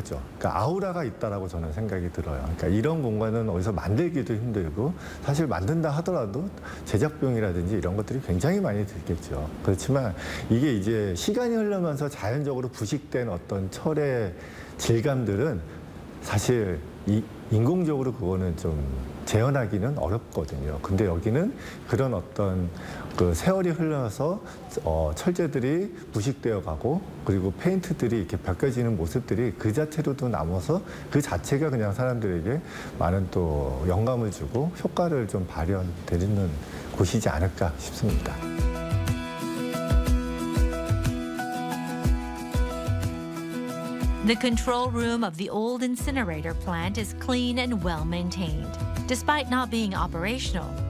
거죠. 그러니까 아우라가 있다라고 저는 생각이 들어요. 그러니까 이런 공간은 어디서 만들기도 힘들고 사실 만든다 하더라도 제작 비용이라든지 이런 것들이 굉장히 많이 들겠죠. 그렇지만 이게 이제 시간이 흐르면서 자연적으로 부식된 어떤 철의 질감들은 사실 인공적으로 그거는 좀 재현하기는 어렵거든요. 근데 여기는 그런 어떤 그 세월이 흘러서 철제들이 부식되어 가고 그리고 페인트들이 이렇게 벗겨지는 모습들이 그 자체로도 남아서 그 자체가 그냥 사람들에게 많은 또 영감을 주고 효과를 좀 발현되는 곳이지 않을까 싶습니다. The control room of the old incinerator plant is clean and well maintained. Despite not being operational,